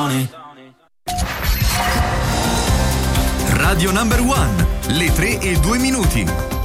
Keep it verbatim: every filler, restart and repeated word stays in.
Radio Number One, le tre e due minuti.